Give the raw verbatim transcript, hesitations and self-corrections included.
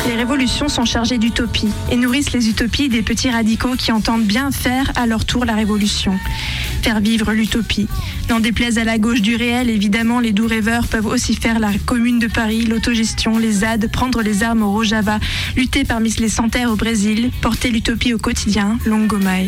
Les révolutions sont chargées d'utopie et nourrissent les utopies des petits radicaux qui entendent bien faire à leur tour la révolution. Faire vivre l'utopie. N'en déplaise à la gauche du réel, évidemment, les doux rêveurs peuvent aussi faire la Commune de Paris, l'autogestion, les Z A D, prendre les armes au Rojava, lutter parmi les sans-terre au Brésil, porter l'utopie au quotidien, Longo Mai.